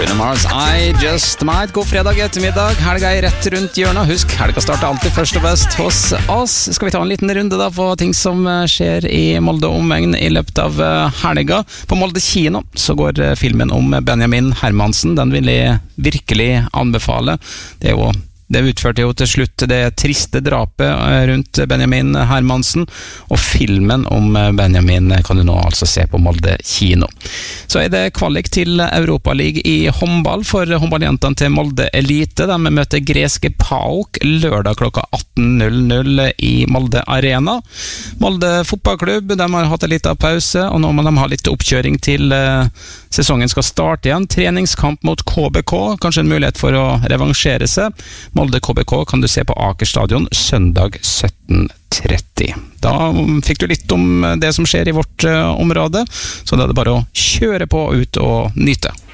Bruno Mars, I Just Might. God fredag ettermiddag, helga rett rundt hjørnet. Husk, helga starter alltid først og best hos oss. Skal vi ta en liten runde da på ting som skjer i Molde omegn i løpet av helga. På Molde kino så går filmen om Benjamin Hermansen. Den vil jeg virkelig anbefale. Det utførte jo til slutt det triste drapet rundt Benjamin Hermansen, og filmen om Benjamin kan du nå altså se på Molde kino. Så det kvalik til Europa League i håndball for håndballjentene til Molde Elite. De møter greske PAOK lørdag klokka 18.00 i Molde Arena. Molde fotballklubb, de har hatt en liten pause, og nå må de ha litt oppkjøring til sesongen skal starte igjen. Treningskamp mot KBK, kanskje en mulighet for å revansjere seg. Molde KBK kan du se på Aker Stadion søndag 17.30. Da fikk du litt om det som skjer i vårt område, så da er det bare å kjøre på ut og nyte.